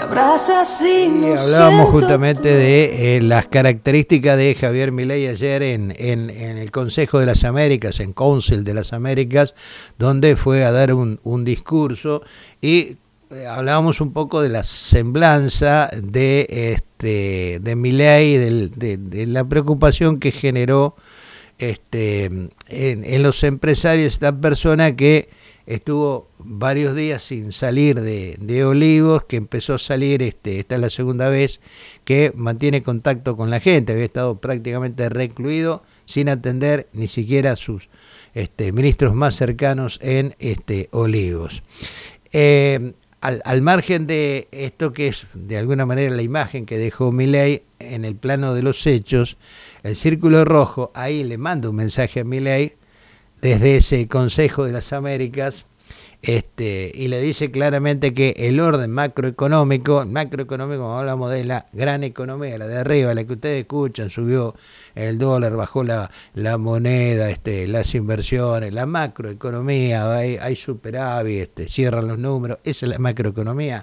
abrazas y no hablábamos justamente de las características de Javier Milei ayer en el Consejo de las Américas, en Council de las Américas, donde fue a dar un discurso y hablábamos un poco de la semblanza de Milei, de la preocupación que generó en los empresarios esta persona que estuvo varios días sin salir de Olivos, que empezó a salir, esta es la segunda vez que mantiene contacto con la gente, había estado prácticamente recluido sin atender ni siquiera a sus ministros más cercanos en Olivos. Al margen de esto que es de alguna manera la imagen que dejó Milei en el plano de los hechos, el Círculo Rojo ahí le manda un mensaje a Milei desde ese Consejo de las Américas, y le dice claramente que el orden macroeconómico, hablamos de la gran economía, la de arriba, la que ustedes escuchan, subió el dólar, bajó la moneda, las inversiones, la macroeconomía, hay superávit, cierran los números, esa es la macroeconomía.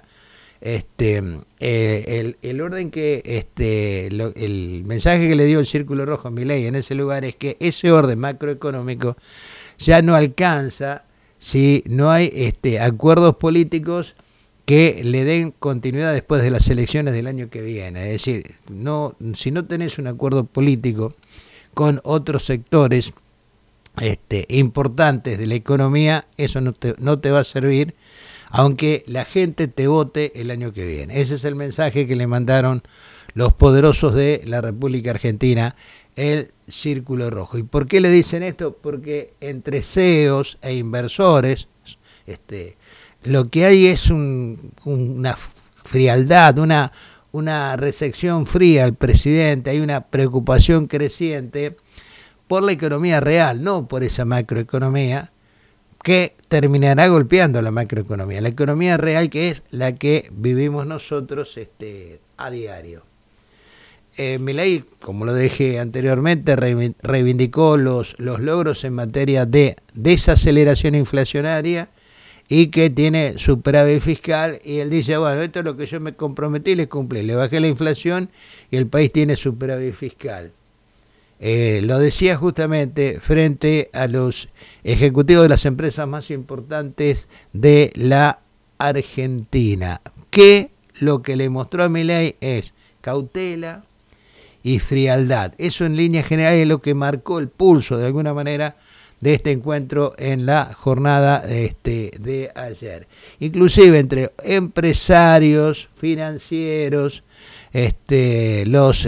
El orden que el mensaje que le dio el Círculo Rojo a Milei en ese lugar es que ese orden macroeconómico ya no alcanza si no hay acuerdos políticos que le den continuidad después de las elecciones del año que viene. Es decir, si no tenés un acuerdo político con otros sectores importantes de la economía, eso no te va a servir, aunque la gente te vote el año que viene. Ese es el mensaje que le mandaron los poderosos de la República Argentina, el Círculo Rojo. ¿Y por qué le dicen esto? Porque entre CEOs e inversores, lo que hay es una frialdad, una recepción fría al presidente, hay una preocupación creciente por la economía real, no por esa macroeconomía, que terminará golpeando la macroeconomía, la economía real, que es la que vivimos nosotros a diario. Milei, como lo dije anteriormente, reivindicó los logros en materia de desaceleración inflacionaria y que tiene superávit fiscal, y él dice, bueno, esto es lo que yo me comprometí, les cumplí, le bajé la inflación y el país tiene superávit fiscal. Lo decía justamente frente a los ejecutivos de las empresas más importantes de la Argentina, que lo que le mostró a Milei es cautela y frialdad. Eso en línea general es lo que marcó el pulso de alguna manera de este encuentro en la jornada de ayer. Inclusive entre empresarios, financieros, los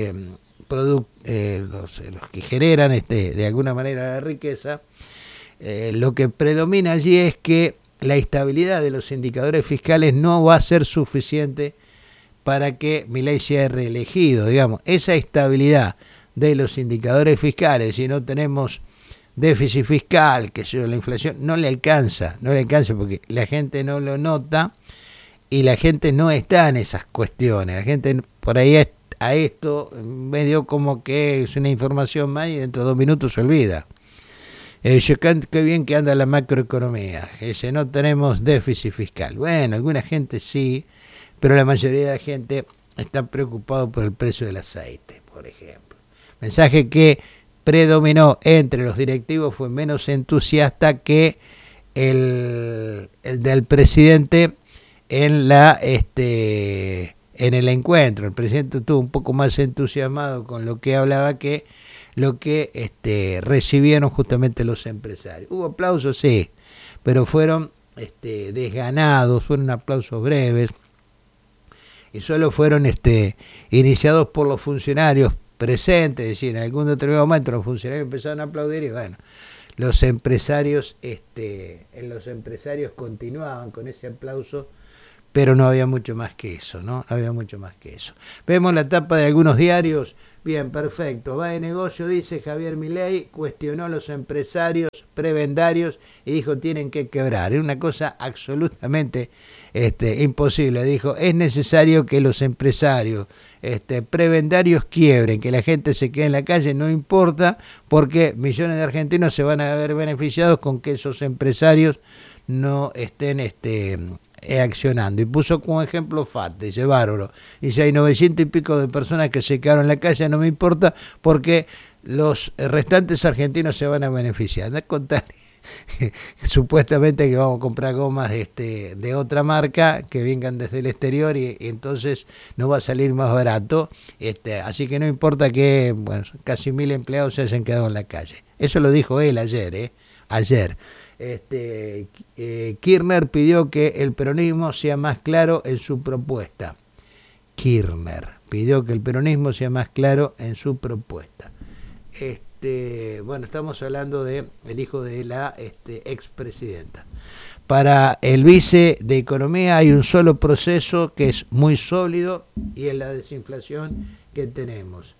que generan de alguna manera la riqueza, lo que predomina allí es que la estabilidad de los indicadores fiscales no va a ser suficiente para que Milei sea reelegido. Digamos, esa estabilidad de los indicadores fiscales, si no tenemos déficit fiscal, que sea la inflación, no le alcanza porque la gente no lo nota y la gente no está en esas cuestiones. La gente por ahí a esto medio como que es una información más y dentro de 2 minutos se olvida. Qué bien que anda la macroeconomía, no tenemos déficit fiscal. Bueno, alguna gente sí, pero la mayoría de la gente está preocupado por el precio del aceite, por ejemplo. Mensaje que predominó entre los directivos fue menos entusiasta que el del presidente en el encuentro. El presidente estuvo un poco más entusiasmado con lo que hablaba que lo que recibieron justamente los empresarios. Hubo aplausos, sí, pero fueron desganados, fueron aplausos breves y solo fueron iniciados por los funcionarios presentes. Es decir, en algún determinado momento los funcionarios empezaron a aplaudir y bueno, los empresarios continuaban con ese aplauso, pero no había mucho más que eso, ¿no? No había mucho más que eso. Vemos la tapa de algunos diarios. Bien, perfecto. Va de negocio, dice Javier Milei, cuestionó a los empresarios prebendarios y dijo tienen que quebrar. Es una cosa absolutamente imposible. Dijo, es necesario que los empresarios prebendarios quiebren, que la gente se quede en la calle, no importa, porque millones de argentinos se van a ver beneficiados con que esos empresarios no estén accionando. Y puso como ejemplo FAT, dice, bárbaro. Dice, hay 900 y pico de personas que se quedaron en la calle, no me importa, porque los restantes argentinos se van a beneficiar. Anda a contar supuestamente que vamos a comprar gomas de otra marca que vengan desde el exterior y entonces nos va a salir más barato, así que no importa que bueno, casi 1000 empleados se hayan quedado en la calle. Eso lo dijo él ayer. Kirchner pidió que el peronismo sea más claro en su propuesta. Kirchner pidió que el peronismo sea más claro en su propuesta. Bueno, estamos hablando de el hijo de la expresidenta. Para el vice de Economía hay un solo proceso que es muy sólido y es la desinflación que tenemos.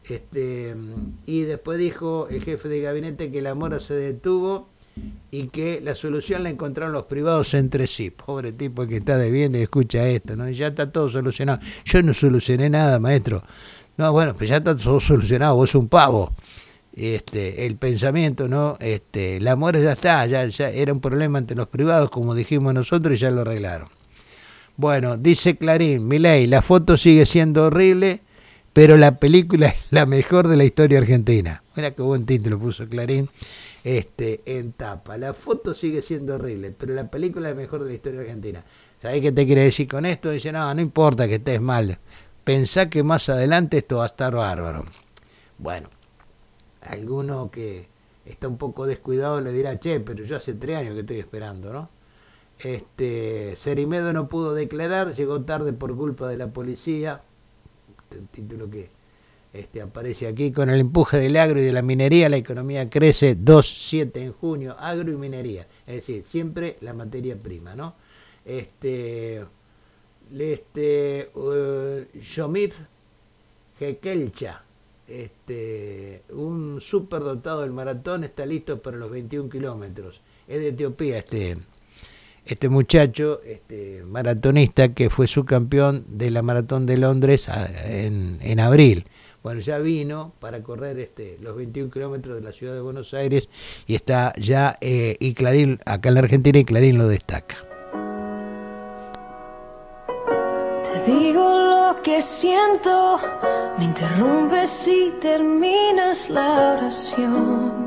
Y después dijo el jefe de gabinete que la mora se detuvo y que la solución la encontraron los privados entre sí. Pobre tipo que está debiendo y escucha esto, ¿no? Ya está todo solucionado. Yo no solucioné nada, maestro. No, bueno, pues ya está todo solucionado, vos sos un pavo. El pensamiento, ¿no? La mora ya está, ya era un problema entre los privados, como dijimos nosotros, y ya lo arreglaron. Bueno, dice Clarín, Milei, la foto sigue siendo horrible, pero la película es la mejor de la historia argentina. Mira qué buen título puso Clarín en tapa. La foto sigue siendo horrible, pero la película es la mejor de la historia argentina. ¿Sabés qué te quiere decir con esto? Dice, no importa que estés mal. Pensá que más adelante esto va a estar bárbaro. Bueno, alguno que está un poco descuidado le dirá, che, pero yo hace 3 años que estoy esperando, ¿no? Cerimedo no pudo declarar, llegó tarde por culpa de la policía. El título que aparece aquí. Con el empuje del agro y de la minería, la economía crece 2,7 en junio, agro y minería, es decir, siempre la materia prima, ¿no? Yomif Hekelcha, un superdotado del maratón, está listo para los 21 kilómetros. Es de Etiopía este muchacho, maratonista que fue subcampeón de la maratón de Londres en abril. Bueno, ya vino para correr los 21 kilómetros de la ciudad de Buenos Aires y está ya, y Clarín, acá en la Argentina, y Clarín lo destaca. Te digo lo que siento, me interrumpes y terminas la oración.